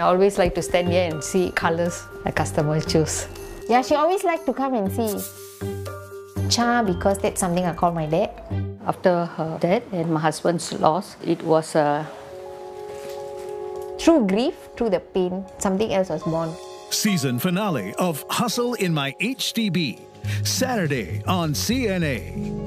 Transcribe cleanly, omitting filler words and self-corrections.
I always like to stand here and see colors the customer choose. Yeah, she always like to come and see. Cha, because that's something I call my dad. After her death and my husband's loss, it was through grief, through the pain, something else was born. Season finale of Hustle in My HDB, Saturday on CNA.